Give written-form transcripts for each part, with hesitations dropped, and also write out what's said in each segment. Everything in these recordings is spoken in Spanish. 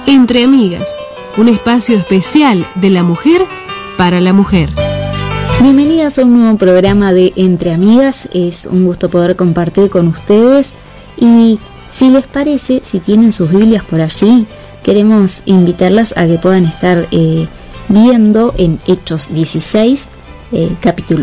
Entre Amigas, un espacio especial de la mujer para la mujer. Bienvenidas a un nuevo programa de Entre Amigas. Es un gusto poder compartir con ustedes y si les parece, si tienen sus Biblias por allí, queremos invitarlas a que puedan estar viendo en Hechos 16, capítulo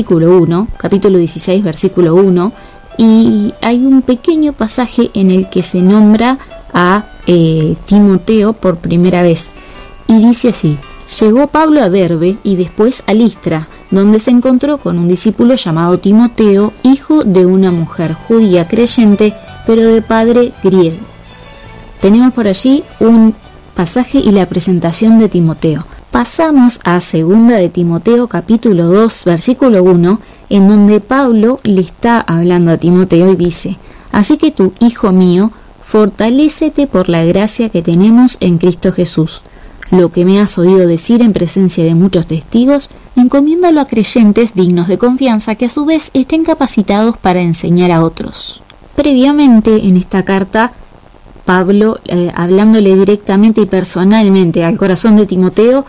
16, versículo 1, y hay un pequeño pasaje en el que se nombra a Timoteo por primera vez, y dice así: llegó Pablo a Derbe y después a Listra, donde se encontró con un discípulo llamado Timoteo, hijo de una mujer judía creyente, pero de padre griego. Tenemos por allí un pasaje y la presentación de Timoteo. Pasamos a 2 de Timoteo capítulo 2 versículo 1, en donde Pablo le está hablando a Timoteo y dice: así que tú, hijo mío, fortalécete por la gracia que tenemos en Cristo Jesús. Lo que me has oído decir en presencia de muchos testigos, encomiéndalo a creyentes dignos de confianza que a su vez estén capacitados para enseñar a otros. Previamente en esta carta, Pablo, hablándole directamente y personalmente al corazón de Timoteo,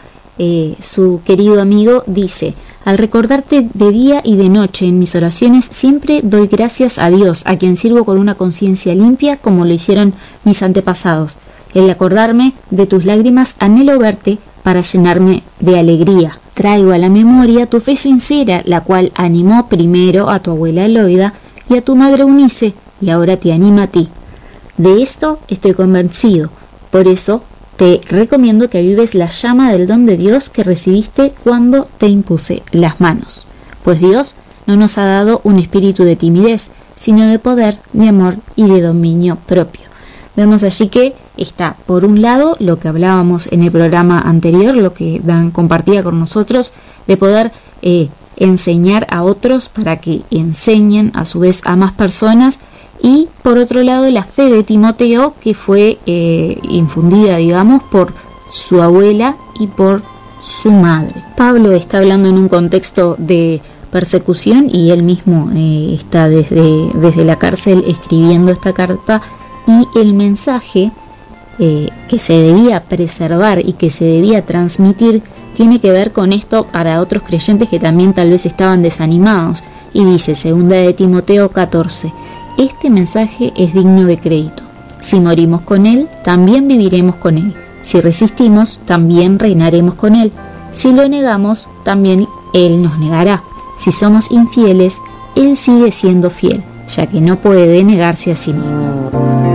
su querido amigo, dice: al recordarte de día y de noche en mis oraciones, siempre doy gracias a Dios, a quien sirvo con una conciencia limpia como lo hicieron mis antepasados. El acordarme de tus lágrimas, anhelo verte para llenarme de alegría. Traigo a la memoria tu fe sincera, la cual animó primero a tu abuela Eloida y a tu madre Eunice, y ahora te anima a ti. De esto estoy convencido, por eso te recomiendo que avives la llama del don de Dios que recibiste cuando te impuse las manos. Pues Dios no nos ha dado un espíritu de timidez, sino de poder, de amor y de dominio propio. Vemos allí que está, por un lado, lo que hablábamos en el programa anterior, lo que Dan compartía con nosotros, de poder enseñar a otros para que enseñen a su vez a más personas, y por otro lado la fe de Timoteo, que fue infundida, digamos, por su abuela y por su madre. Pablo está hablando en un contexto de persecución y él mismo está desde la cárcel escribiendo esta carta, y el mensaje que se debía preservar y que se debía transmitir tiene que ver con esto para otros creyentes que también tal vez estaban desanimados, y dice 2 de Timoteo 14: este mensaje es digno de crédito. Si morimos con él, también viviremos con él. Si resistimos, también reinaremos con él. Si lo negamos, también él nos negará. Si somos infieles, él sigue siendo fiel, ya que no puede negarse a sí mismo.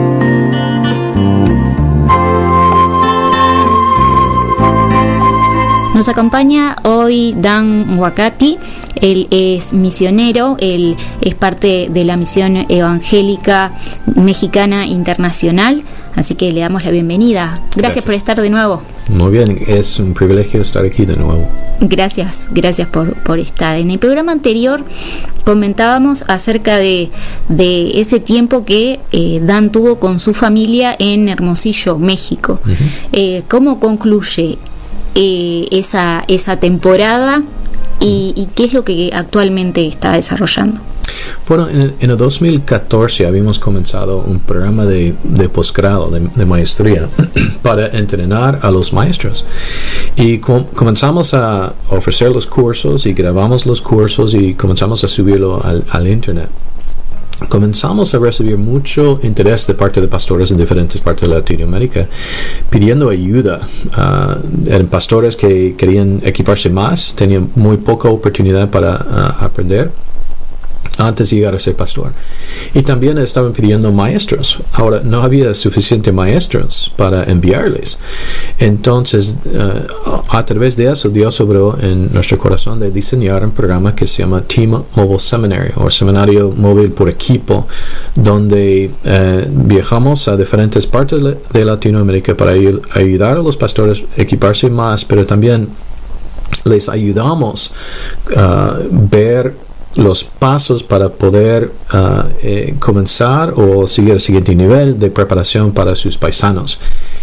Nos acompaña hoy Dan Wakati. Él es misionero, él es parte de la misión evangélica mexicana internacional, así que le damos la bienvenida. Gracias por estar de nuevo. Muy bien, es un privilegio estar aquí de nuevo. Gracias por estar. En el programa anterior comentábamos acerca de ese tiempo que Dan tuvo con su familia en Hermosillo, México. Uh-huh. ¿Cómo concluye esa temporada y qué es lo que actualmente está desarrollando? Bueno, en el 2014 habíamos comenzado un programa de posgrado, de maestría, para entrenar a los maestros. Y comenzamos a ofrecer los cursos y grabamos los cursos y comenzamos a subirlo al internet. Comenzamos a recibir mucho interés de parte de pastores en diferentes partes de Latinoamérica pidiendo ayuda. Eran pastores que querían equiparse más, tenían muy poca oportunidad para aprender antes de llegar a ser pastor, y también estaban pidiendo maestros. Ahora no había suficientes maestros para enviarles, entonces a través de eso Dios obró en nuestro corazón de diseñar un programa que se llama Team Mobile Seminary, o seminario móvil por equipo, donde viajamos a diferentes partes de Latinoamérica para ayudar a los pastores a equiparse más, pero también les ayudamos a ver los pasos para poder comenzar o seguir el siguiente nivel de preparación para sus paisanos.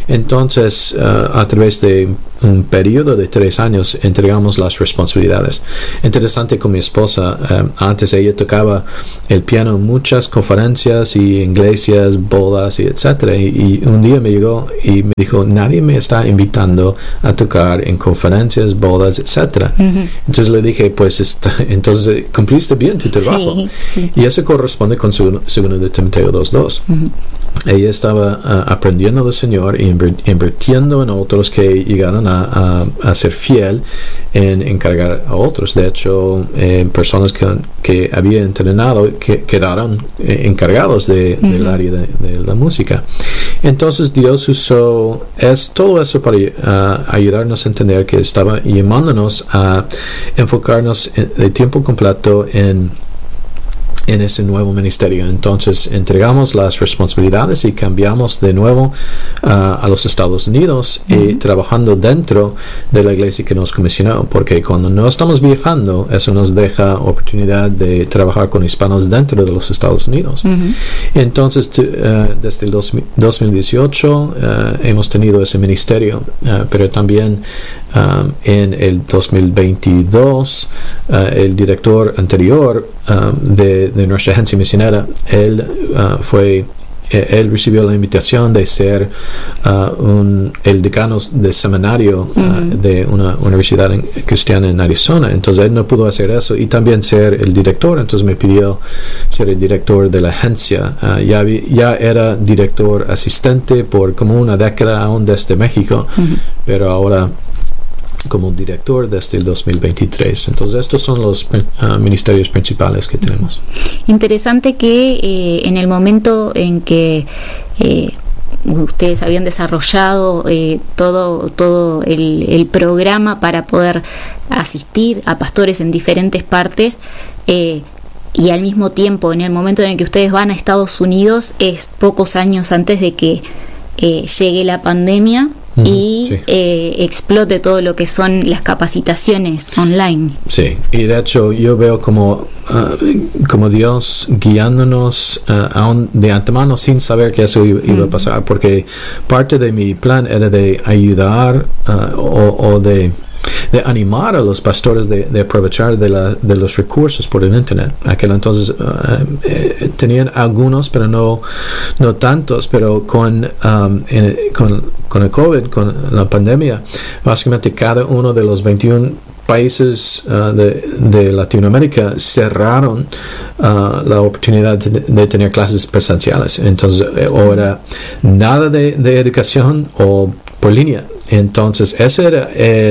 Entonces, a través de un periodo de 3 años, entregamos las responsabilidades. Interesante con mi esposa, antes ella tocaba el piano en muchas conferencias y iglesias, bodas y etcétera. Y un día me llegó y me dijo, nadie me está invitando a tocar en conferencias, bodas, etcétera. Entonces le dije, pues entonces cumpliste bien tu trabajo. Sí. Y eso corresponde con 2 de Timoteo 2:2. Ella estaba aprendiendo del Señor y invirtiendo en otros que llegaron a ser fiel en encargar a otros. De hecho, personas que había entrenado que quedaron encargados del área de la música. Entonces Dios usó todo eso para ayudarnos a entender que estaba llamándonos a enfocarnos de tiempo completo en ese nuevo ministerio. Entonces entregamos las responsabilidades y cambiamos de nuevo a los Estados Unidos y trabajando dentro de la iglesia que nos comisionó, porque cuando no estamos viajando, eso nos deja oportunidad de trabajar con hispanos dentro de los Estados Unidos. Entonces desde el 2018 hemos tenido ese ministerio, pero también en el 2022 el director anterior de nuestra agencia misionera, él recibió la invitación de ser el decano de seminario de una universidad cristiana en Arizona. Entonces él no pudo hacer eso y también ser el director. Entonces me pidió ser el director de la agencia. Ya era director asistente por como una década aún desde México, pero ahora como director desde el 2023. Entonces estos son los ministerios principales que tenemos. Interesante que en el momento en que ustedes habían desarrollado todo el programa para poder asistir a pastores en diferentes partes, y al mismo tiempo en el momento en el que ustedes van a Estados Unidos, es pocos años antes de que llegue la pandemia y explote todo lo que son las capacitaciones online. Sí, y de hecho yo veo como Dios guiándonos de antemano sin saber que eso iba a pasar, porque parte de mi plan era de ayudar o de animar a los pastores de aprovechar de los recursos por el internet. Aquel entonces tenían algunos, pero no tantos, pero con el COVID, con la pandemia, básicamente cada uno de los 21 países de Latinoamérica cerraron la oportunidad de tener clases presenciales. Entonces, o era nada de educación o por línea. Entonces, ese era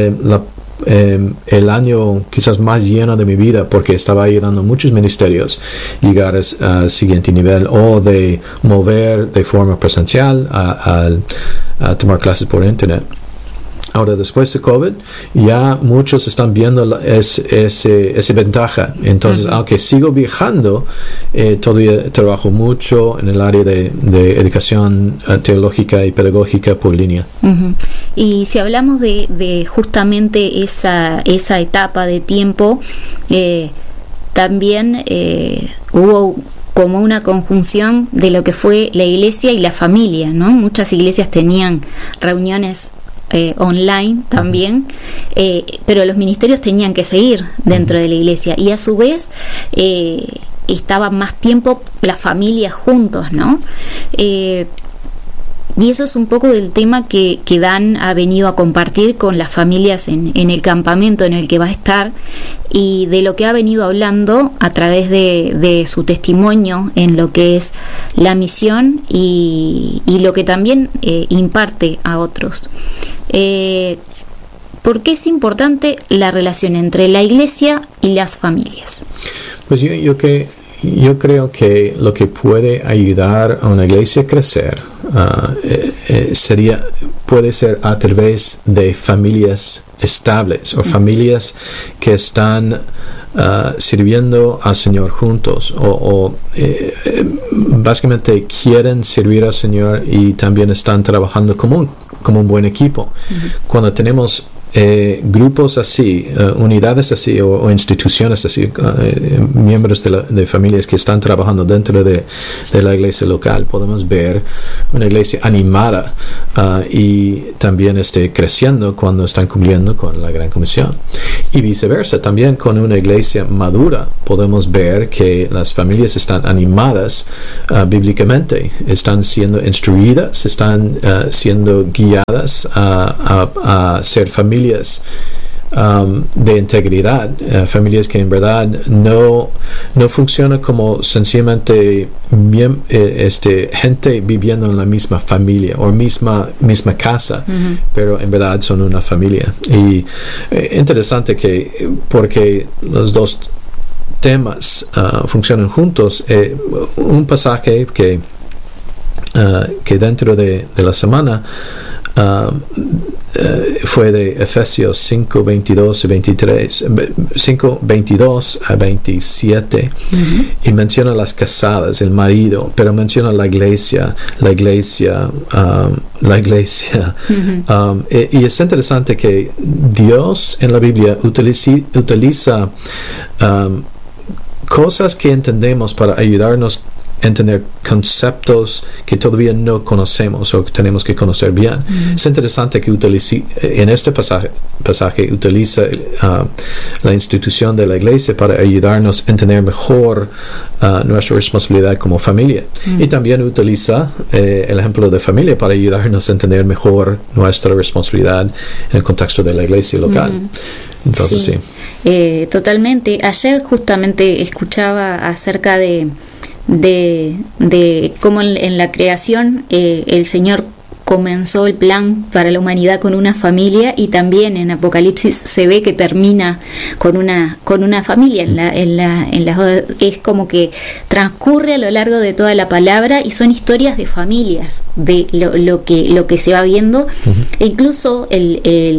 el año quizás más lleno de mi vida, porque estaba ayudando a muchos ministerios llegar al siguiente nivel, o de mover de forma presencial a tomar clases por internet. Ahora, después de COVID, ya muchos están viendo esa ventaja. Entonces, aunque sigo viajando, todavía trabajo mucho en el área de educación teológica y pedagógica por línea. Y si hablamos de justamente esa etapa de tiempo, también hubo como una conjunción de lo que fue la iglesia y la familia, ¿no? Muchas iglesias tenían reuniones online también, pero los ministerios tenían que seguir dentro de la iglesia, y a su vez estaban más tiempo las familias juntos, ¿no? Y eso es un poco del tema que Dan ha venido a compartir con las familias en el campamento en el que va a estar, y de lo que ha venido hablando a través de su testimonio en lo que es la misión y lo que también imparte a otros. ¿Por qué es importante la relación entre la iglesia y las familias? Pues yo creo que lo que puede ayudar a una iglesia a crecer puede ser a través de familias estables, o familias que están sirviendo al Señor juntos, o básicamente quieren servir al Señor y también están trabajando como un buen equipo. Cuando tenemos grupos así, unidades así o instituciones así, miembros de familias que están trabajando dentro de la iglesia local, podemos ver una iglesia animada y también creciendo cuando están cumpliendo con la Gran Comisión. Y viceversa, también con una iglesia madura podemos ver que las familias están animadas bíblicamente, están siendo instruidas, están siendo guiadas a ser familias de integridad, familias que en verdad no funcionan como sencillamente gente viviendo en la misma familia o misma casa, pero en verdad son una familia. Y interesante porque los dos temas funcionan juntos. Un pasaje que dentro de la semana fue de Efesios 5:22 y 23, 5:22 a 27, y menciona las casadas, el marido, pero menciona la iglesia. Y es interesante que Dios en la Biblia utiliza cosas que entendemos para ayudarnos a entender conceptos que todavía no conocemos o que tenemos que conocer bien. Es interesante que en este pasaje utiliza la institución de la iglesia para ayudarnos a entender mejor nuestra responsabilidad como familia. Y también utiliza el ejemplo de familia para ayudarnos a entender mejor nuestra responsabilidad en el contexto de la iglesia local. Entonces, sí. Totalmente. Ayer justamente escuchaba acerca de cómo en la creación el Señor comenzó el plan para la humanidad con una familia, y también en Apocalipsis se ve que termina con una familia. Es como que transcurre a lo largo de toda la palabra y son historias de familias, de lo que se va viendo. E incluso el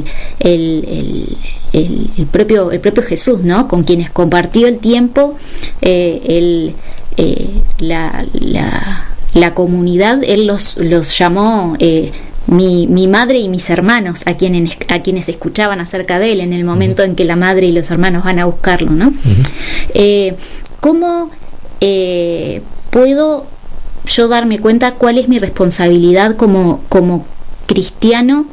propio Jesús, ¿no? Con quienes compartió el tiempo, la comunidad, él los llamó mi madre y mis hermanos, a quienes escuchaban acerca de él en el momento en que la madre y los hermanos van a buscarlo, ¿no? ¿Cómo puedo yo darme cuenta cuál es mi responsabilidad como cristiano,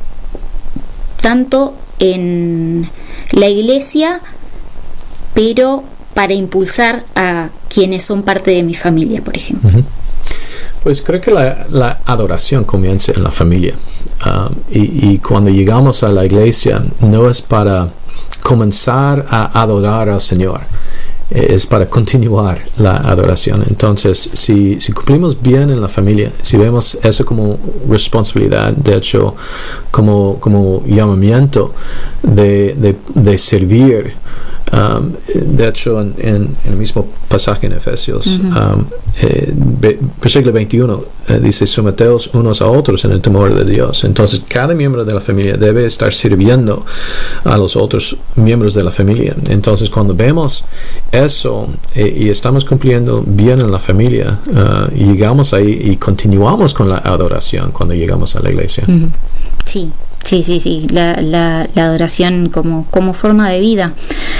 tanto en la iglesia, pero para impulsar a quienes son parte de mi familia, por ejemplo? Pues creo que la adoración comienza en la familia, y cuando llegamos a la iglesia no es para comenzar a adorar al Señor, es para continuar la adoración. Entonces, si cumplimos bien en la familia, si vemos eso como responsabilidad, de hecho como llamamiento de servir, de hecho en el mismo pasaje en Efesios, versículo 21, dice: someteos unos a otros en el temor de Dios. Entonces cada miembro de la familia debe estar sirviendo a los otros miembros de la familia. Entonces cuando vemos eso y estamos cumpliendo bien en la familia, llegamos ahí y continuamos con la adoración cuando llegamos a la iglesia. Sí, la adoración como forma de vida.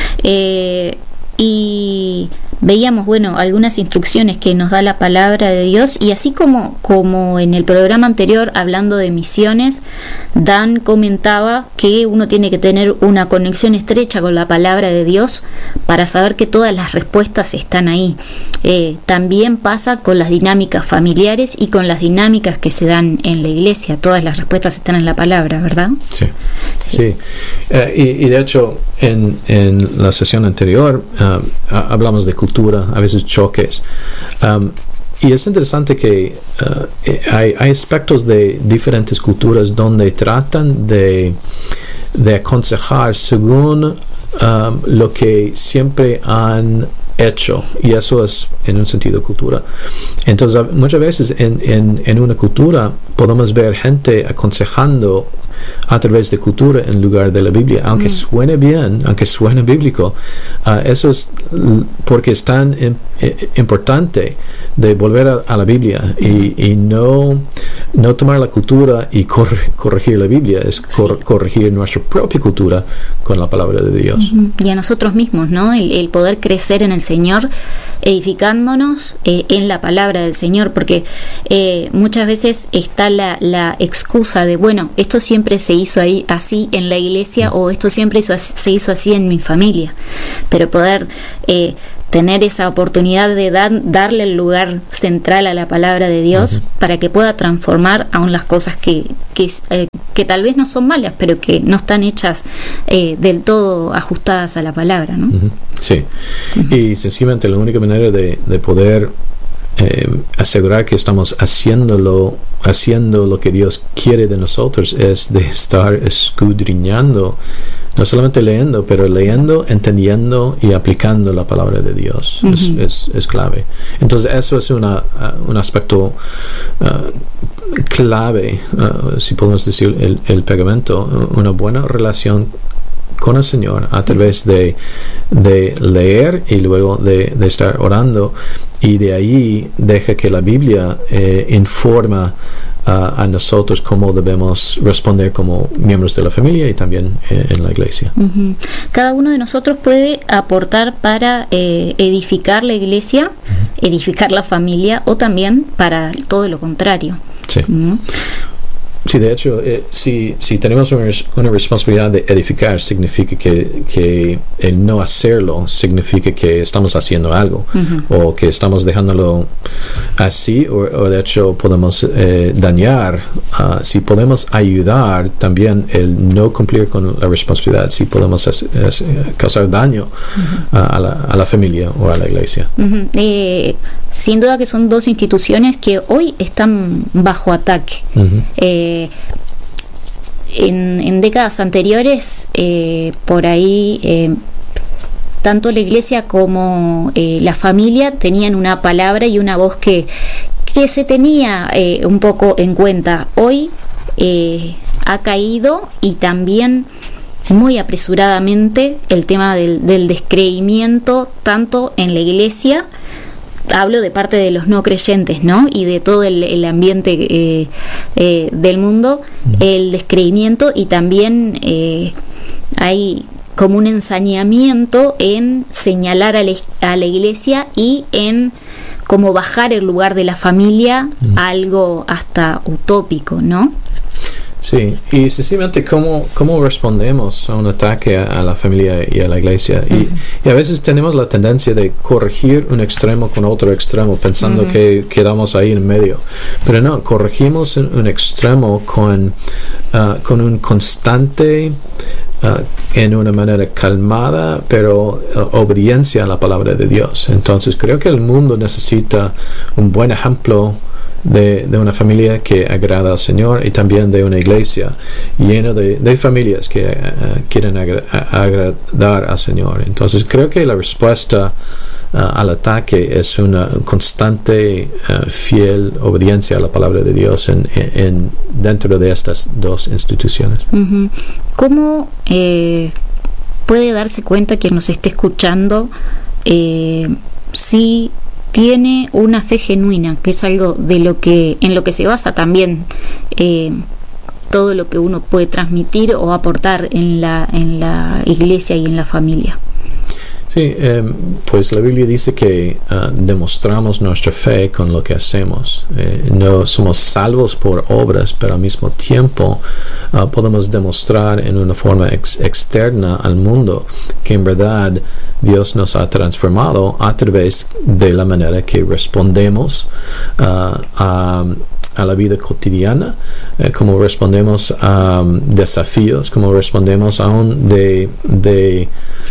Y veíamos, algunas instrucciones que nos da la palabra de Dios, y así como en el programa anterior hablando de misiones, Dan comentaba que uno tiene que tener una conexión estrecha con la palabra de Dios para saber que todas las respuestas están ahí. También pasa con las dinámicas familiares y con las dinámicas que se dan en la iglesia. Todas las respuestas están en la palabra, ¿verdad? Sí. Y de hecho en la sesión anterior hablamos de cultura, a veces choques, y es interesante que hay aspectos de diferentes culturas donde tratan de aconsejar según lo que siempre han hecho, y eso es en un sentido cultura. Entonces muchas veces en una cultura podemos ver gente aconsejando a través de cultura en lugar de la Biblia, aunque suene bien, aunque suene bíblico. Eso es porque es tan importante de volver a la Biblia y no tomar la cultura y corregir la Biblia, es corregir nuestra propia cultura con la palabra de Dios. Y a nosotros mismos, ¿no? El poder crecer en el Señor, edificándonos en la palabra del Señor, porque muchas veces está la excusa de, bueno, esto siempre se hizo ahí así en la iglesia, o esto siempre se hizo así en mi familia, pero poder tener esa oportunidad de darle el lugar central a la palabra de Dios para que pueda transformar aún las cosas que tal vez no son malas, pero que no están hechas del todo ajustadas a la palabra, ¿no? Sí, y sencillamente la única manera de poder asegurar que estamos haciendo lo que Dios quiere de nosotros es de estar escudriñando, no solamente leyendo, pero leyendo, entendiendo y aplicando la palabra de Dios. Es clave. Entonces eso es un aspecto clave, si podemos decir el pegamento, una buena relación con el Señor a través de leer y luego de estar orando, y de ahí deja que la Biblia informa a nosotros cómo debemos responder como miembros de la familia y también en la iglesia. Cada uno de nosotros puede aportar para edificar la iglesia, edificar la familia, o también para todo lo contrario. Sí. Sí, de hecho, si tenemos una responsabilidad de edificar, significa que el no hacerlo significa que estamos haciendo algo, o que estamos dejándolo así, o de hecho podemos dañar. Si podemos ayudar, también el no cumplir con la responsabilidad, si podemos causar daño a la familia o a la iglesia. Sin duda que son dos instituciones que hoy están bajo ataque. En décadas anteriores, por ahí, tanto la iglesia como la familia tenían una palabra y una voz que se tenía un poco en cuenta. Hoy ha caído, y también muy apresuradamente, el tema del descreimiento, tanto en la iglesia, hablo de parte de los no creyentes, ¿no? Y de todo el ambiente del mundo, el descreimiento, y también hay como un ensañamiento en señalar a la iglesia y en como bajar el lugar de la familia a algo hasta utópico, ¿no? Sí, y sencillamente cómo respondemos a un ataque a la familia y a la iglesia. Y a veces tenemos la tendencia de corregir un extremo con otro extremo, pensando que quedamos ahí en medio. Pero no, corregimos un extremo con un constante, en una manera calmada, pero obediencia a la palabra de Dios. Entonces creo que el mundo necesita un buen ejemplo de una familia que agrada al Señor, y también de una iglesia llena de familias que quieren agradar al Señor. Entonces creo que la respuesta al ataque es una constante, fiel obediencia a la palabra de Dios dentro de estas dos instituciones. ¿Cómo puede darse cuenta quien nos esté escuchando si tiene una fe genuina, que es algo en lo que se basa también todo lo que uno puede transmitir o aportar en la iglesia y en la familia? Sí, pues la Biblia dice que demostramos nuestra fe con lo que hacemos. No somos salvos por obras, pero al mismo tiempo podemos demostrar en una forma externa al mundo que en verdad Dios nos ha transformado a través de la manera que respondemos a la vida cotidiana, como respondemos a desafíos, como respondemos aún de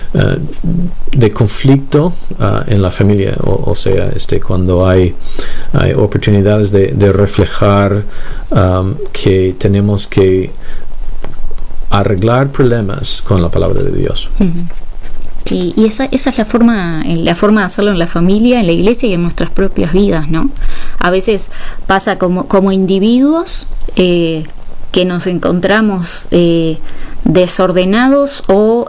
conflicto en la familia, o sea, cuando hay oportunidades de reflejar que tenemos que arreglar problemas con la palabra de Dios. Sí, y esa es la forma de hacerlo en la familia, en la iglesia y en nuestras propias vidas, ¿no? A veces pasa como individuos, que nos encontramos desordenados o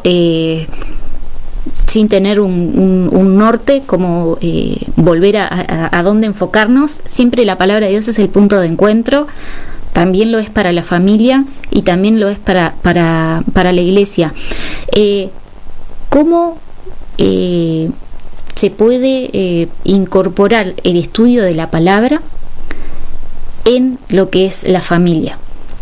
sin tener un norte, como volver a dónde enfocarnos, siempre la palabra de Dios es el punto de encuentro. También lo es para la familia y también lo es para la iglesia. ¿Cómo se puede incorporar el estudio de la palabra en lo que es la familia?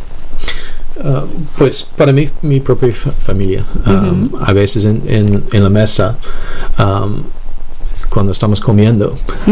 Pues para mí, mi propia familia, a veces en la mesa, cuando estamos comiendo,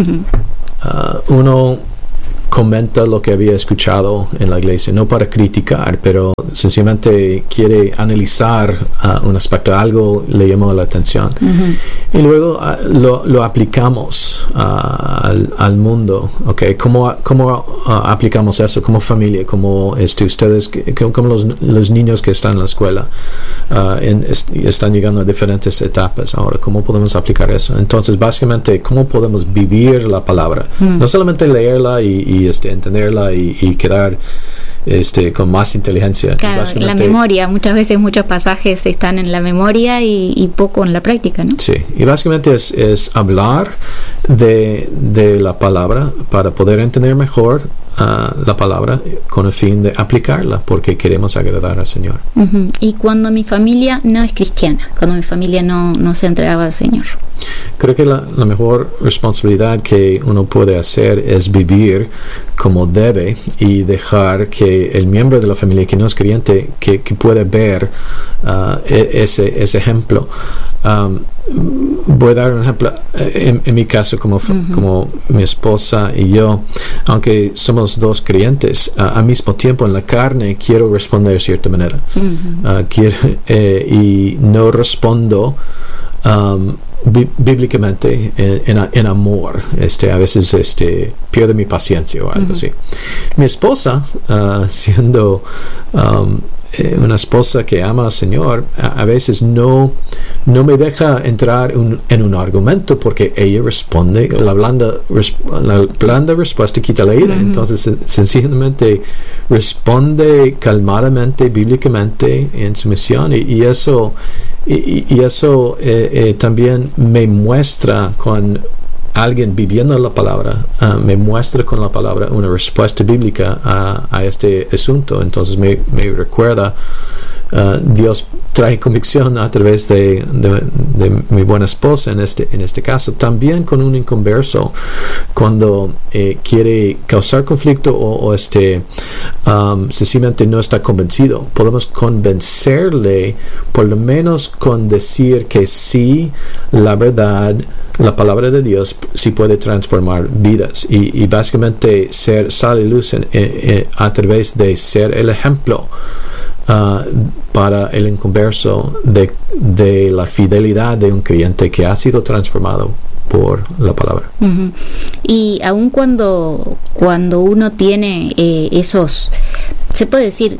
uno comenta lo que había escuchado en la iglesia, no para criticar, pero sencillamente quiere analizar un aspecto, algo le llamó la atención, y luego lo aplicamos al mundo, ¿okay? ¿Cómo aplicamos eso como familia, como ustedes, como los niños que están en la escuela, están llegando a diferentes etapas ahora? ¿Cómo podemos aplicar eso? Entonces, básicamente, ¿cómo podemos vivir la palabra? No solamente leerla y entenderla y quedar con más inteligencia. Claro, la memoria, muchas veces muchos pasajes están en la memoria y poco en la práctica, ¿no? Sí, y básicamente es hablar de la palabra para poder entender mejor la palabra con el fin de aplicarla, porque queremos agradar al Señor. Y cuando mi familia no es cristiana, cuando mi familia no se entregaba al Señor, creo que la mejor responsabilidad que uno puede hacer es vivir como debe y dejar que el miembro de la familia que no es creyente que puede ver ese ejemplo. Voy a dar un ejemplo. En mi caso, como mi esposa y yo, aunque somos dos creyentes, al mismo tiempo en la carne quiero responder de cierta manera, y no respondo bíblicamente en amor. A veces pierdo mi paciencia o algo así. Mi esposa, siendo una esposa que ama al Señor, a veces no me deja entrar en un argumento, porque ella responde, la blanda respuesta quita la ira. Entonces sencillamente responde calmadamente, bíblicamente, en sumisión, y eso también me muestra con alguien viviendo la palabra, me muestra con la palabra una respuesta bíblica a este asunto. Entonces me recuerda, Dios trae convicción a través de mi buena esposa en este caso. También con un inconverso, cuando quiere causar conflicto o sencillamente no está convencido, podemos convencerle por lo menos con decir que sí, la verdad, la palabra de Dios sí puede transformar vidas, y básicamente ser sal y luz a través de ser el ejemplo para el inconverso de la fidelidad de un creyente que ha sido transformado por la palabra. Y aun cuando uno tiene esos, se puede decir,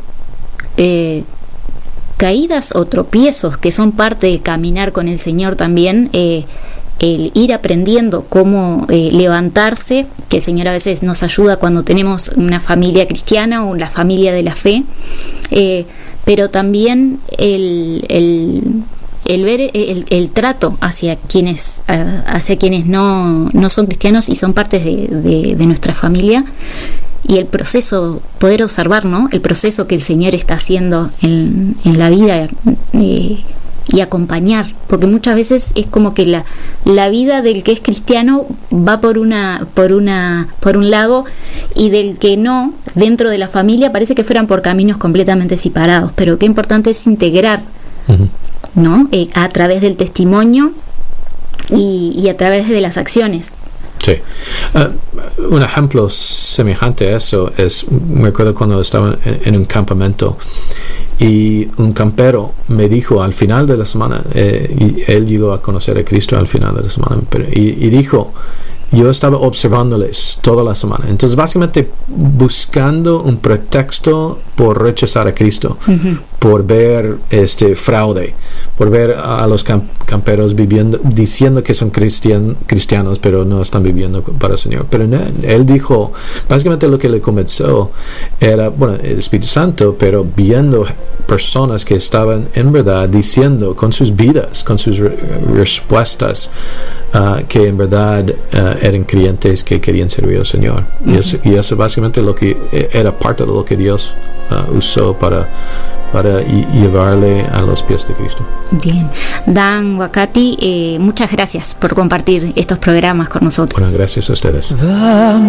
caídas o tropiezos que son parte de caminar con el Señor también, el ir aprendiendo cómo levantarse, que el Señor a veces nos ayuda cuando tenemos una familia cristiana o la familia de la fe, pero también el ver el trato hacia quienes no son cristianos y son parte de nuestra familia, y el proceso, poder observar, ¿no?, el proceso que el Señor está haciendo en la vida, y acompañar, porque muchas veces es como que la vida del que es cristiano va por un lado, y del que no, dentro de la familia, parece que fueran por caminos completamente separados. Pero qué importante es integrar, ¿no?, a través del testimonio y a través de las acciones. Sí. Un ejemplo semejante a eso me acuerdo cuando estaba en un campamento, y un campero me dijo al final de la semana, y él llegó a conocer a Cristo al final de la semana, y dijo: yo estaba observándoles toda la semana, entonces básicamente buscando un pretexto por rechazar a Cristo, por ver fraude, por ver a los camperos viviendo, diciendo que son cristianos, pero no están viviendo para el Señor. Pero no, él dijo, básicamente lo que le comenzó era, el Espíritu Santo, pero viendo personas que estaban en verdad diciendo con sus vidas, con sus respuestas, que en verdad eran creyentes que querían servir al Señor. Y eso básicamente lo que era parte de lo que Dios usó para llevarle a los pies de Cristo. Bien. Dan Wakati, muchas gracias por compartir estos programas con nosotros. Bueno, gracias a ustedes.